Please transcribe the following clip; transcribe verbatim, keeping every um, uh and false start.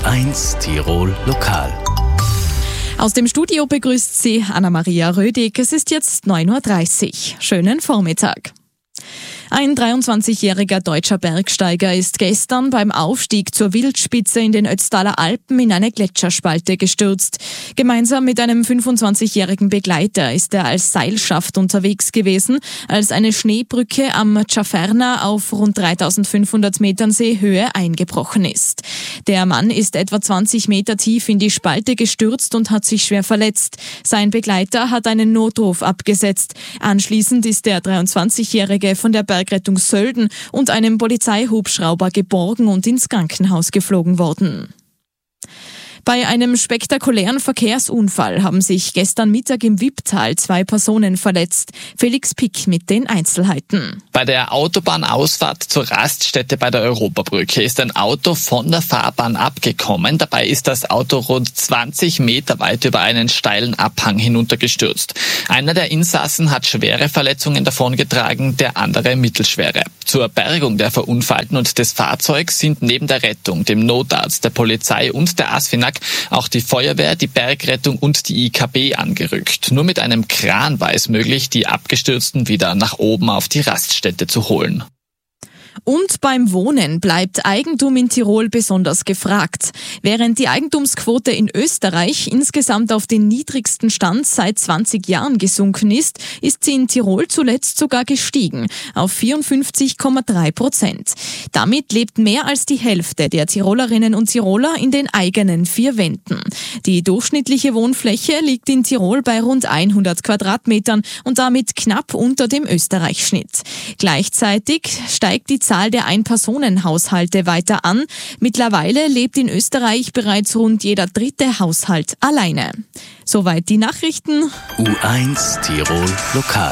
eins Tirol Lokal. Aus dem Studio begrüßt Sie Anna-Maria Rödig. Es ist jetzt neun Uhr dreißig. Schönen Vormittag. Ein dreiundzwanzigjähriger deutscher Bergsteiger ist gestern beim Aufstieg zur Wildspitze in den Ötztaler Alpen in eine Gletscherspalte gestürzt. Gemeinsam mit einem fünfundzwanzigjährigen Begleiter ist er als Seilschaft unterwegs gewesen, als eine Schneebrücke am Tschaferna auf rund dreitausendfünfhundert Metern Seehöhe eingebrochen ist. Der Mann ist etwa zwanzig Meter tief in die Spalte gestürzt und hat sich schwer verletzt. Sein Begleiter hat einen Notruf abgesetzt. Anschließend ist der dreiundzwanzigjährige von der Bergrettung Sölden und einem Polizeihubschrauber geborgen und ins Krankenhaus geflogen worden. Bei einem spektakulären Verkehrsunfall haben sich gestern Mittag im Wipptal zwei Personen verletzt. Felix Pick mit den Einzelheiten. Bei der Autobahnausfahrt zur Raststätte bei der Europabrücke ist ein Auto von der Fahrbahn abgekommen. Dabei ist das Auto rund zwanzig Meter weit über einen steilen Abhang hinuntergestürzt. Einer der Insassen hat schwere Verletzungen davongetragen, der andere mittelschwere. Zur Bergung der Verunfallten und des Fahrzeugs sind neben der Rettung, dem Notarzt, der Polizei und der ASFINAG auch die Feuerwehr, die Bergrettung und die I K B angerückt. Nur mit einem Kran war es möglich, die Abgestürzten wieder nach oben auf die Raststätte zu holen. Und beim Wohnen bleibt Eigentum in Tirol besonders gefragt. Während die Eigentumsquote in Österreich insgesamt auf den niedrigsten Stand seit zwanzig Jahren gesunken ist, ist sie in Tirol zuletzt sogar gestiegen auf vierundfünfzig Komma drei Prozent. Damit lebt mehr als die Hälfte der Tirolerinnen und Tiroler in den eigenen vier Wänden. Die durchschnittliche Wohnfläche liegt in Tirol bei rund hundert Quadratmetern und damit knapp unter dem Österreich-Schnitt. Gleichzeitig steigt die Zahl der Ein-Personen-Haushalte weiter an. Mittlerweile lebt in Österreich bereits rund jeder dritte Haushalt alleine. Soweit die Nachrichten. U eins Tirol Lokal.